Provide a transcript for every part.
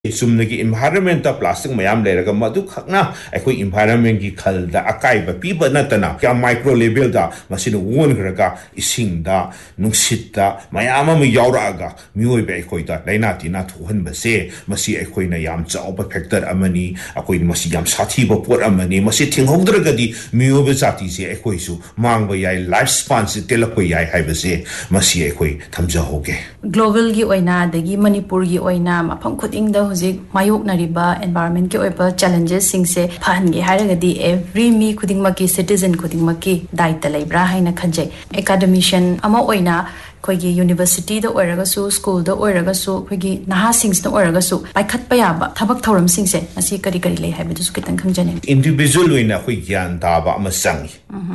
Sumnagi environment plastic mayam leraga madu khakna akoi environment gi khalda akai ba pi ba natana kya micro level da masina won graga ising da nungsit da mayam ma yauraga mioi ba akoi da laina ti na thuhan ba se masi akoi na yam chau ba factor amani akoi masi yam sathi ba por amani masi thinghogdraga di mioi ba jati se akoi su mang ba yai life span se telakoi yai hai ba se masi akoi thamja hoge global gi oina dagi manipur gi oina mafam khuding da mayok nariba environment ke oiba challenges sing se phan ge haragadi every me khuding maki citizen khuding maki daita leibra haina khanje academician ama oina koigi university da oiraga su school da oiraga su koigi naha sings da oiraga su paikhat pa yaba thabak thoram sing se asi kari kari lei haibe du su kitang khangjane individual oina khoi gyan da ba ama sangi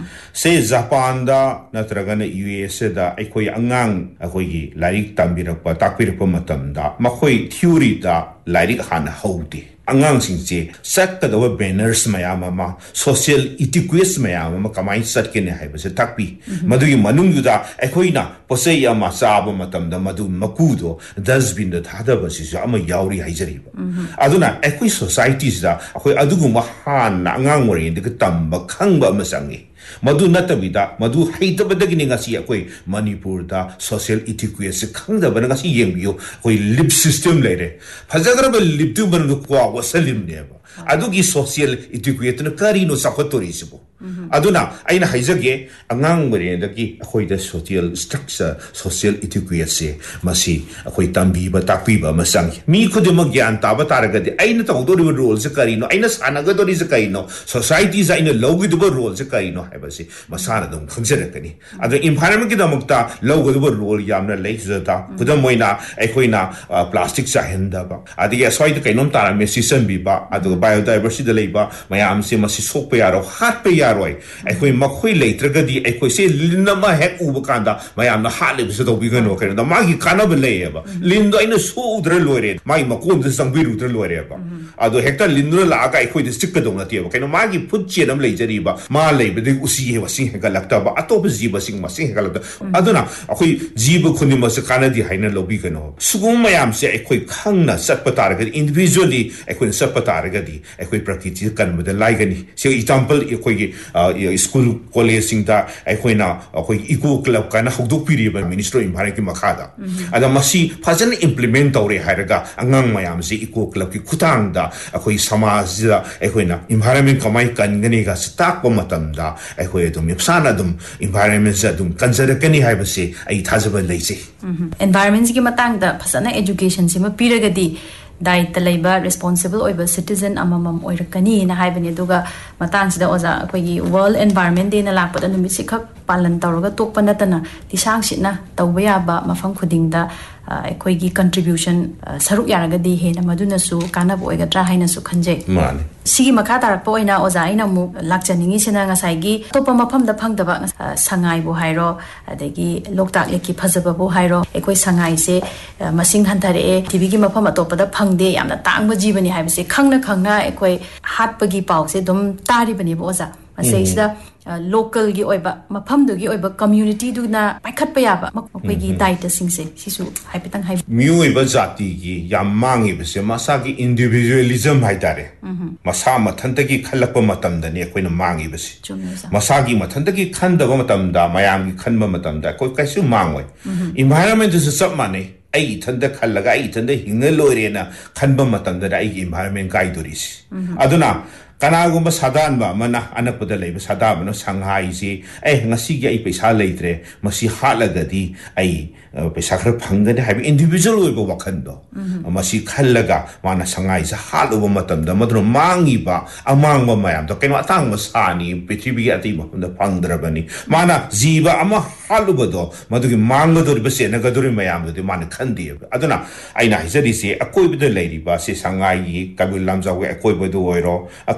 se Japan da natraga na US da aikoi angang akoi gi larik tambirak pa takpirak pa matam da makhoi theory da larik hana hauti angang singche sakta da banners mayama social etiquette mayama kamai satkene haiba se takpi madu gi manung da akoina posei ama saba matam da madu makudo dustbin da thada ba si ama yauri haijari ba aduna akoi societies da akoi adugu mahan angang wari de tamba khangba masangi madu natabida madu haitabadagi ngasi akoi manipur da social etiquette khangda ba ngasi yembiyo koi lip system lere fajagraba lip tu ban kwa wasalim neba adugi social etiquette na kari no sakotori sibo aduna aina haijage angang bare dagi akoi da social structure social etiquette se masi akoi tambi ba takpi ba masang mi khudima gyan ta ba taragadi aina tawdori role se kari no aina sanaga dori se kari no society za aina logi do role se kari no haibasi masana dum khangjarakani adu environment ki damukta logo do role yamna leizata kudam moina akoina plastic sa henda ba adi ya soid kainom tara me season bi ba adu biodiversity leiba mayam se masi sokpe yaro hat pe yaroi akoi makhoi leitragadi akoi se linama hek ubakanda mayam na hale se do bigano kana da magi kana ba leiba lindo ina so udre loire mai makom de sangbiru udre loire ba adu hekta lindro la ga akoi de stikka dong na tiba kana magi put chenam leijari ba ma leiba de usi he wasing he galakta ba atop jiba sing masing he galakta aduna akoi jiba khuni mas kana di haina lobi kano sugum mayam se akoi khangna satpa taragadi individually akoi satpa taragadi akoi prakriti kan mada laigani se example akoi school college singta aikoina akoi eco club kana hokdok piri ba minister environment ki makhada ada masi fajan implement tawre hairaga angang mayam se eco club ki khutang da akoi samaj da aikoina environment kamai kan gani ga stak pa matam da akoi dum yapsana dum environment za dum kanjara kani haiba se ai thajaba leise environment ki matang da fasana education sima piragadi daita leiba responsible oiba citizen amamam oirakani na haibani duga matang sida oza akoi world environment day na lakpada numit sikhak palan tawraga tokpa natana tisang sitna tawba yaba mafam khudingda akoi gi contribution saruk yaragadi hena maduna su kanab oigadra haina su khanje mane sigi makha tarakpa oina oza aina mu lakchaningi sina ngasai gi topa mafam da phangdaba sangai bu hairo adagi loktak leki phajaba bu hairo akoi sangai se masing hanthare tv gi mafam atopada phangde yamna tangba jibani haibase khangna khangna akoi hatpagi pause dum tari bani bo oza aseisda local gi oiba mafam du gi oiba community du na paikhat pa yaba makoi gi daita singse sisu haipitang hai mioi ba jati gi yamangi bese masa gi individualism haitare masa mathanta gi khalakpa matam da ne koina mangi bese masa gi mathanta gi khandaba matam da mayam gi khanba matam da koi kaisu mangoi environment is sab mane ai thanda khallaga ai thanda hinga loirena khanba matam da ai environment kai doris aduna kanagumba sadan ba mana anapada leiba sadabano sanghai si ngasi gi ai paisa leitre masi halagadi ai paisa khar phangani habi individual oiba wakhando masi khallaga mana sanghai sa haluba matamda madro mangi ba amangba mayam to keno atang masani prithvi gi ati mapunda phangdrabani mana jiba ama haluba do madugi mangba do base na gaduri mayam do mana khandi aduna aina hizari se akoi bida leiri ba se sanghai gi kabil lamja we akoi bodo oiro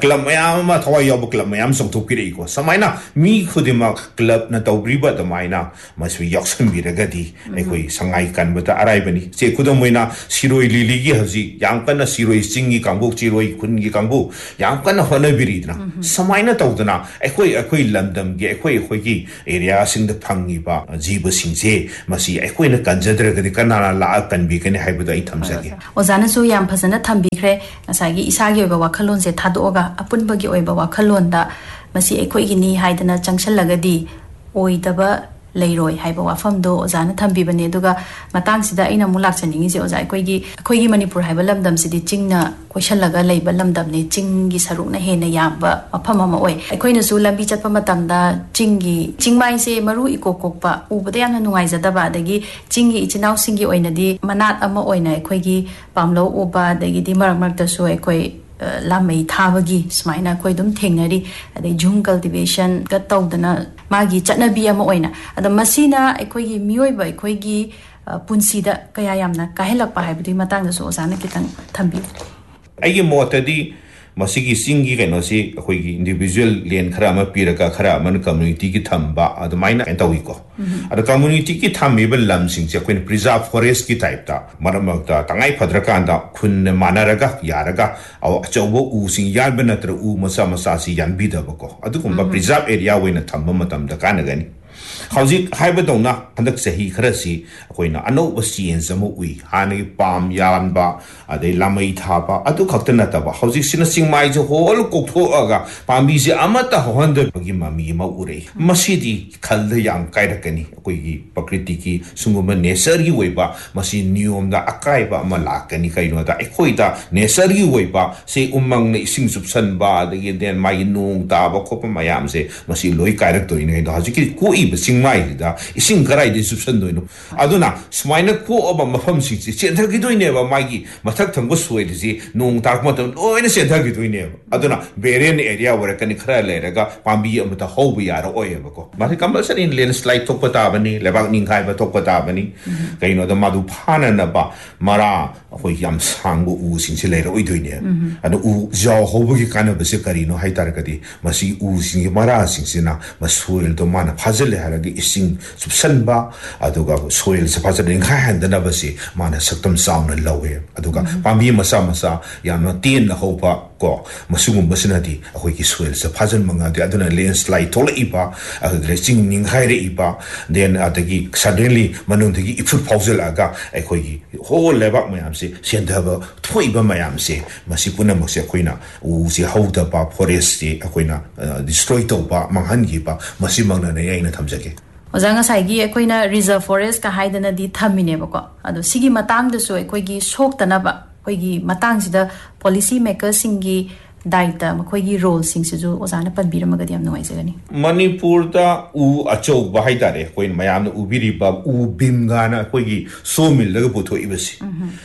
club mayam thawai yob club mayam songthokpire ko samaina mi khudima club na tawbriba damaina maswi yaksan biragadi ekoi sangai kanbata araibani che khudomoina siroi lili gi haji yang kana siroi singi kangbu chiroi khungi kangbu yang kana honabiridna samaina tawdana ekoi landam gi ekoi gi area sing the phangi ba jiba singse masi ekoi na kanjadragadi kanana la kanbi kani haibada I thamsage ozana su yam phasana thambikre ngasagi isagi oiba wakhalon se thadoga apunbagi oiba wakhalon da masi ekoi gi ni haidana changshallagadi oidaba leiroi haiba wafam do ozana thambi bane duga matang sida aina mulak chaningi se ozai koi gi manipur haiba lamdam sidi chingna koishallaga leiba lamdam ne chingi sarukna hena yamba mafam ama oi ekoi na su lambi chatpa matamda chingmai se maru ikokokpa ubada yamna nungai jadaba adagi chingi ichinau singi oinadi manat ama oina ekoi gi pamlo uba adagi di marak marak da su ekoi lamai thabagi smaina koi dum thengnari adai jung cultivation ga tawdana magi chatnabi ama oina ada masina ekoi gi mioi ba ekoi gi punsida kaya yamna kahelakpa haibdi matang da so osana kitang thambi aigi motadi masigi singi kaino si akoi gi individual len khara ma piraka khara man community ki thamba admaina entawi ko ada community ki thammi bel lam sing che kuin preserve forest ki type ta maramak ta tangai phadraka anda khun manaraga yaraga aw achobo u sing yan banatra u masa si yan bidaba ko adu kumba preserve area wena thamba matam da kanagani hauzik haibadona handak sahi kharasi akoina ano basien zamu ui hani pam yan ba adai lamai thaba adu khaktana taba hauzik sina singmai je hol koktho aga pambi se amata honda bagi mami ma ure masidi khalda yang kairakani akoi gi prakriti ki sunguma nature gi weba masi niom da akai ba malakani kaino da ekoi da nature gi weba se umang ne sing subsan ba da den mai nung ta ba khop mayam se masi loi kairak to ine da hauzik ko i singmai da ising karai de subsan doino aduna smaina ko oba mafam sing se chen thagi doine ba magi mathak thangbo suai de nung tak ma ton oina chen thagi doine aduna beren area wara kan khara le raga pambi amata hobu yara oyeba ko mari compulsory in landslide tokpata bani lebak ningkai ba tokpata bani kaino da madu phana na ba mara hoi yam sangbu u sing se le ro doine adu u jaw hobu gi kana ba se karino haitar kadi masi u sing mara sing sina masoil do mana phajal haragi ising subsanba aduga soil se phajal ring khai handana ba se mana saktam sauna lawe aduga pambi masa yamna tin na hopa ko masungum basinati akoi ki soil se phajal manga de aduna landslide tola iba agresing ning haire iba then adagi suddenly manung degi ifut phajal aga akoi ki whole lebak mayam se sendaba thoiba mayam se masipuna makse koina u si hauda ba forest se akoina destroy to ba manghan gi ba masimangna ne yaina thamjage ozanga saigi ekoina reserve forest ka haidana di thamine bako ado sigi matang da so ekoi gi soktana ba koi gi matang sida policy makers singi daita makoi gi role sing su ozana panbira magadi am noi jagani manipur da u achok ba haidare koin mayam na ubiri ba u bimgana koi gi so mil daga putho ibasi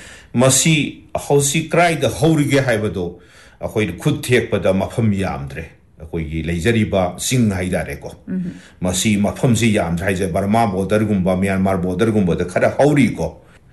masi hausi krai da haurige haibado akoi khud thek pada mafam yamdre akoi gi leijariba sing haidare ko masi mafam si yam haije Burma border gumba Myanmar border gumba da khara hauri ko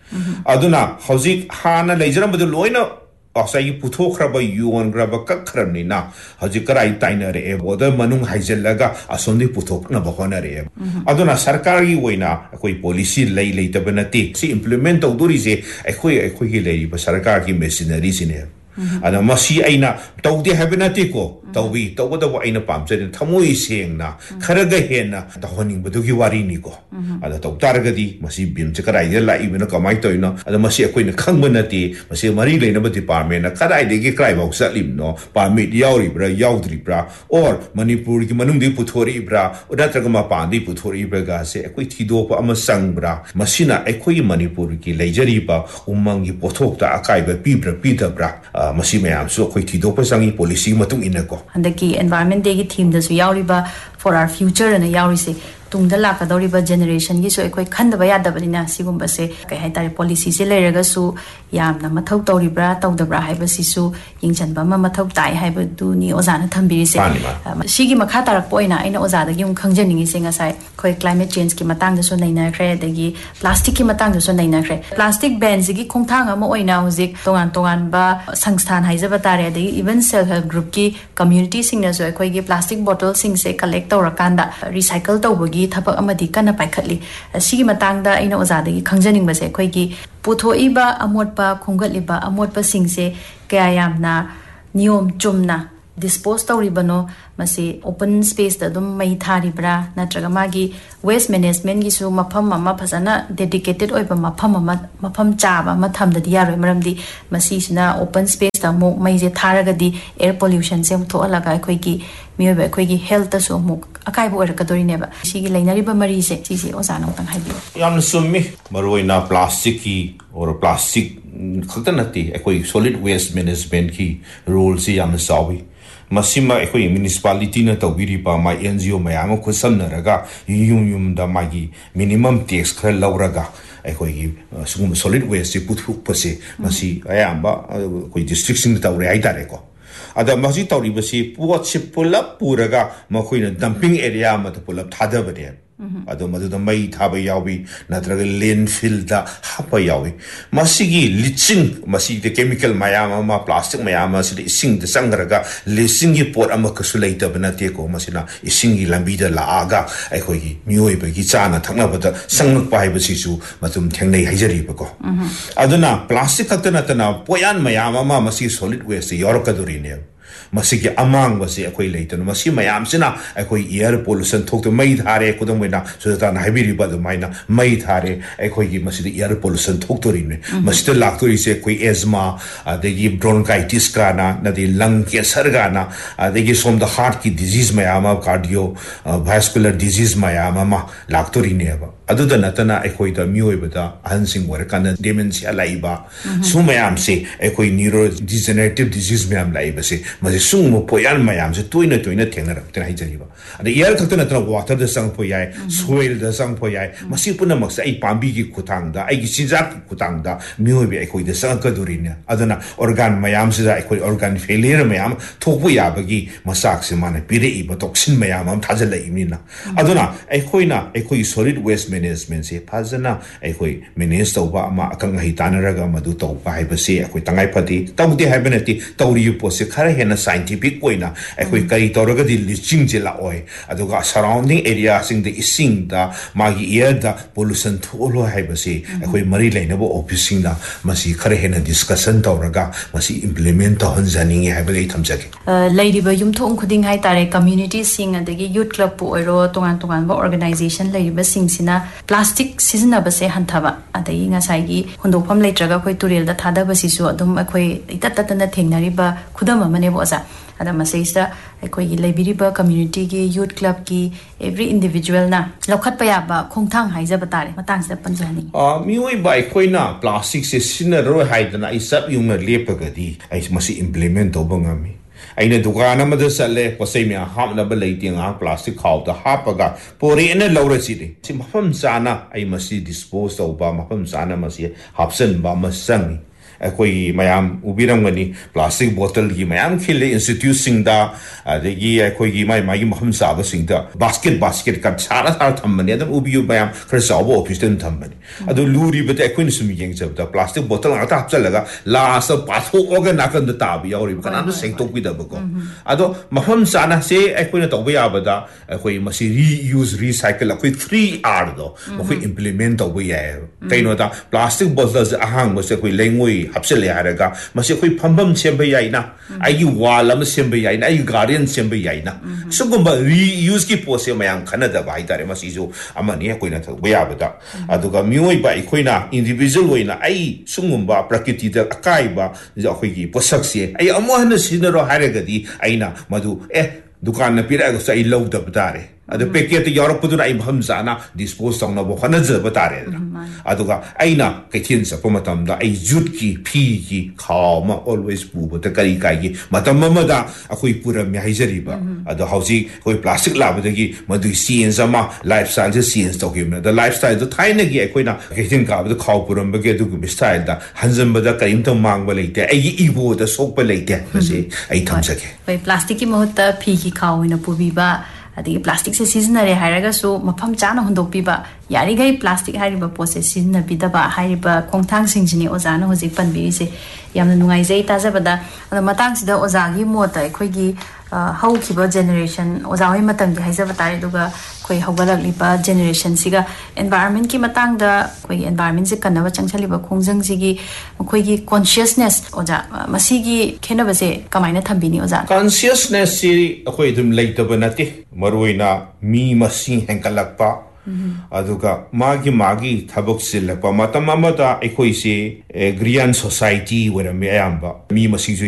aduna hausi hana leijaram badu loina asai puthokhraba yuon graba kakhrani na hausi karai tainare e border manung haijellaga asondi puthokna bahonare aduna sarkari waina akoi policy lei tabanati si implement tawduri je akoi gi lei ba sarkar ki machinery sine ana masi aina tawde habinati ko tawbi tawda wa aina pamse thamoi sengna kharaga hena tahoning badugi wari ni ko ada tawtargadi masi bim chakarai de la ibena kamai toina ada masi akoina khangbanati masi mari leina ba department na kharai de gi krai bau salim no permit yauri bra yaudri bra or manipur ki manung de puthori bra oda tragama pandi puthori bra ga se akoi thido pa ama sang bra masina akoi manipur ki leijari ba umang gi pothok ta akai ba pi bra masi mayam so khoi thido pa sangi policy matung ina ko handaki environment day ki theme da su yauri ba for our future and yauri se tungda lakadoriba generation gi so ekoi khandaba yadabani sigumba se kai hai tare policy se leiraga su yamna mathau tawribra tawdabra haiba sisu yingchanba ma mathau tai haiba du ni ozana thambiri se sigi makha tarak poina aina ozada gi khangjaningi se ngasai khoi climate change ki matang da so naina khre dagi plastic ki matang da so naina khre plastic ban gi khongthang ama oina hojik tongan ba sangsthan haijaba tare dagi even self help group ki community sing na so khoi gi plastic bottle sing se collect tawrakanda recycle tawbagi thapak amadi kana paikhatli sigi matang da aina ozada gi khangjaning ba se khoi gi puthoiba amotpa khongatliba amotpa singse kaya yamna niyom chumna dispose tawribano masi open space da dum mai tharibra natraga magi waste management gi su mafam mama phasana dedicated oiba mafam chaba matham da diaroi maramdi masi sina open space da mo mai je tharaga di air pollution se tho alaga khoi gi miyoba khoi gi health da so mo akai bo rakadori neba sigi lainari ba mari se sisi ozana utang haibi yam summi maroina plastic ki or plastic khatanati khoi solid waste management ki role si yam sawi masima ekoi municipality na tawbiri pa ma NGO mayam ko samnaraga yum da magi minimum tax khar lawraga ekoi sugum solid waste puthu pase masi ayamba koi district sing tawre ai tare ko ada masi tawri basi puat se pulap puraga makoina dumping area ma to pulap thada bade ado madu da mai thaba yawi natraga landfill da hapa yawi masigi leaching masi the chemical mayama ma plastic mayama si sing da sangraga leaching gi pot ama kasulaita banate ko masina ising gi lambi da laaga ai khoi gi mioi ba gi chana thakna bada sangnak pai ba si su matum thengnei haijari ba ko aduna plastic katana tana poyan mayama ma masi solid waste yorkaduri ne masigi amang wasi akoi leitano masi mayam sina akoi air pollution thokto mai thare kodam wena so ta na habiri ba maina mai thare akoi gi masidi air pollution thoktori ne masita laktori se koi asthma adegi bronchitis kana na di lung cancer kana adegi from the heart ki disease mayama cardio vascular disease mayama ma laktori ne ba aduda natana akoi da mioi ba da hansing wara kana dementia laiba so mayam se akoi neurodegenerative disease mayam laiba se masi sung mo poyan mayam se toina thengna rakta hai jariba ade air thakta na water da sang poyai soil da sang poyai masi puna maksa ai pambi gi khutang da ai gi sinjak khutang da mioi be khoi da sang ka durina adana organ mayam se da khoi organ failure mayam thokpu ya bagi masak se mana pire I ba toxin mayam am thajala imina adana ai khoina ai khoi solid waste management se phajana ai khoi manage tawba ama akang hi tanaraga madu tawba hai ba se khoi tangai phati tawdi hai banati tawri po se khara hena scientific koina ekoi kai toraga di leaching jela oi aduga surrounding area sing the ising da magi air da pollution tholo haibasi ekoi mari laina bo office sing da masi khare hena discussion toraga masi implement to hanjaning haibali thamjage lady ba yum thong khuding hai tare community sing adagi youth club pu oiro tongan ba organization lady ba sing sina plastic season ba se hanthaba adagi ngasai gi hundopam leitraga koi turel da thada ba sisu adum ekoi itatata na thengnari ba khudam amane bo asa ada masayista ekoi gi lebiriba community gi youth club gi every individual na lokhat pa ya ba khongthang haija batare matang se panjani mioi ba ekoi na plastic se sinaro haidana isap yung lepagadi ai masi implement obangami aina dukana ma da sale posai me hamna ba leiting a plastic khaw da hapaga pori ene lawra si de si mafam sana ai masi dispose of ba mafam sana masi hapsen ba masang ekoi mayam ubiram gani plastic bottle gi mayam khile institute sing da adegi ekoi gi mai maham sa ba sing da basket ka sara thammani adam ubiyu mayam khar sa bo office ten thammani adu luri bete ekoi sum yeng jab da plastic bottle ata hapchalaga la sa patho oga nakan da ta bi yori kana do seng tok bi da ko ado maham sa na se ekoi na to ba ya ba da ekoi masi reuse recycle ekoi 3R do ekoi implement to ba ya kaino da plastic bottles ahang mo se ekoi lengoi hapsele haraga masi khoi phambam semba yaina ai wall am semba yaina ai garden semba yaina sugumba reuse ki pose mayang khana da bai tare masi jo amani koina tha boya bada aduga mioi ba khoina individual hoina ai sungumba prakriti da akai ba ja khoi ki posak se ai amo hana sinaro haraga di aina madu dukan na pira ga sai low da batare अद packet यारपदुना आई भम जाना dispose तौनबो हनजब तारेदना अदुगा आइना कैथिन सप मतमदा आई जुट की फी की खावमा always पुबत करी काई मतम ममदा अखोई पुरम हाइजरिबा अद हौजी कोई प्लास्टिक लाबदगी मदु सीएंस अमा lifestyle J सीएंस तौगिमना the lifestyle the थाइनगी अखोइना कैथिन Cabo de खाव पुरम बगे दुगु स्टाइल दा हंजमबदा करिम तो मांगबा लेते आई इगो द सोकबा लेते मसे आई थमसके भाई प्लास्टिक की महत्ता फी की खाओ पुबीबा अदगी प्लास्टिक से सिजनरे हायरगसु मफम चाना हुंदोकपीबा यारिगै प्लास्टिक हारिबा पोसे सिजनबिदबा हारिबा खोंथांग सिंगजिनी ओजाना होजिक पनबिरिसे यामना नुंगाइजै ताजबदा अदा मतंगसिदा ओजागी मोता अखोइगी हौखिबा जनरेशन ओजाहोय मतंगी हाइजबा तारे दुगा कोई हौगलकलिबा जनरेशन सिगा एनवायरनमेंट की मतंगदा कोई एनवायरनमेंट से कन्नबा चंगछलिबा खोंजंग सिगी कोइगी कॉन्शियसनेस ओजा मसीगी खेनबसे कमाइना थंबिनी ओजा कॉन्शियसनेस सि अखोइ दुम लेतबा नते मरोइना मी मसी हेंकलकपा अदुगा मागी थबक सिलकपा मतम अमदा अखोइसे ग्रियन सोसाइटी वरम यामबा मी मसी